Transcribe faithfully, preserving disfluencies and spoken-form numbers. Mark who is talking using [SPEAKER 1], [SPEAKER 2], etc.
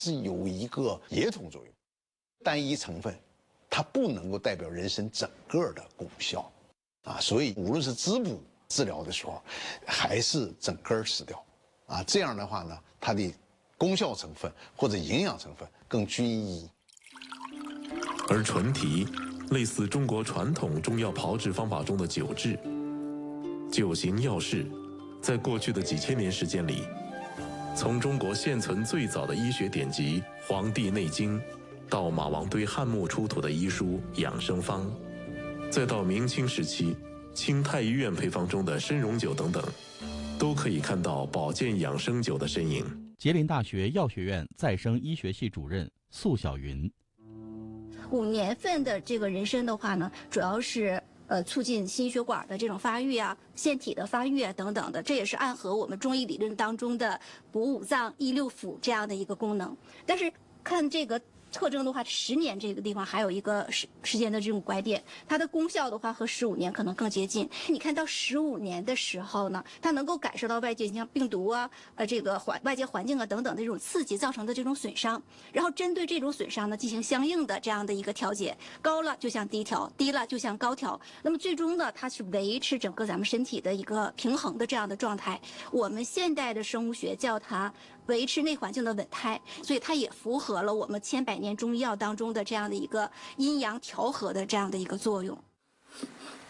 [SPEAKER 1] 是有一个协同作用，单一成分它不能够代表人参整个的功效啊，所以无论是滋补治疗的时候，还是整根吃掉啊，这样的话呢，它的功效成分或者营养成分更均一。
[SPEAKER 2] 而纯提类似中国传统中药炮制方法中的灸治，九行药事，在过去的几千年时间里，从中国现存最早的医学典籍《黄帝内经》，到马王堆汉墓出土的医书《养生方》，再到明清时期清太医院配方中的参茸酒等等，都可以看到保健养生酒的身影。
[SPEAKER 3] 吉林大学药学院再生医学系主任宿晓云：
[SPEAKER 4] 五年份的这个人参的话呢，主要是呃促进心血管的这种发育啊、腺体的发育啊等等的，这也是暗合我们中医理论当中的补五脏、益六腑这样的一个功能。但是看这个特征的话，十年这个地方还有一个时时间的这种拐点，它的功效的话和十五年可能更接近。你看到十五年的时候呢，它能够感受到外界像病毒啊、呃这个环外界环境啊等等的这种刺激造成的这种损伤，然后针对这种损伤呢进行相应的这样的一个调节，高了就像低调，低了就像高调。那么最终呢，它是维持整个咱们身体的一个平衡的这样的状态。我们现代的生物学叫它维持内环境的稳态，所以它也符合了我们千百年中医药当中的这样的一个阴阳调和的这样的一个作用。